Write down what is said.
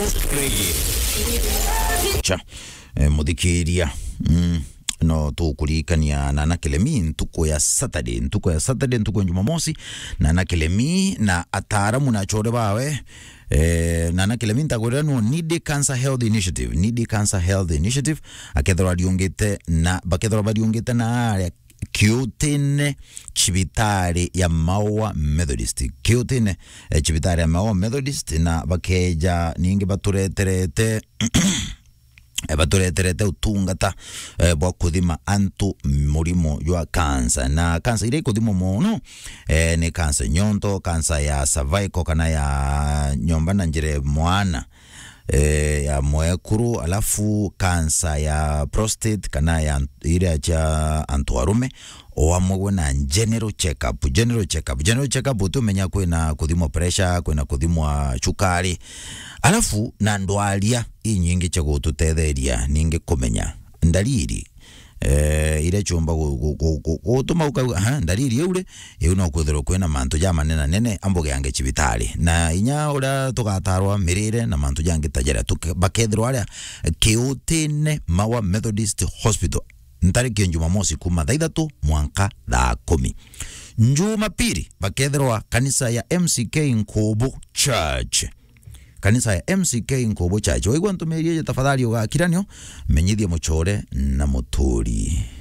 cha muthikiria no tukurikania Nana Kilemi ntuko ya Saturday ntuko Jumamosi Nana Kilemi na ataramu na chore bawe Nana Kilemi ntagwira no Needy Cancer Health Initiative akethora diongete na bakethora badiongete na Kiutine Chibitari ya Maua Methodist Chibitari ya Maua Methodist na bakeja ningi batureterete batureterete utungata bwa kuthima antu murimo ywa kansa na kansa ile kuthimo mono ni kansa nyonto, kansa ya cervical kana ya nyomba na njire mwana ya mwekuru, alafu kansa ya prostate kana ya ile ya antuarume oamwe na general check-up utumenya kwena kuthimo pressure, kwena kuthimo chukari, alafu na ndwalia inyingi chego tutetheria ninge kumenya ndaliri ile chumba gutuma uka ndaliri eure no kuthero kwena mantu ja manena nene amboge yange chibitari na inya ura tugatarwa mirire na mantu jange tajera bakethro aria Kiutine Maua Methodist Hospital ntariki Jumamosi kuma thaa 3 mwanka thaa 10. Jumapili bakethro kanisa ya MCK Nkobo Church. Kanisa ya MCK Nkobo Church. Oigwa ntumerie tafadhali ugakiranio menyithie muchore na muturi.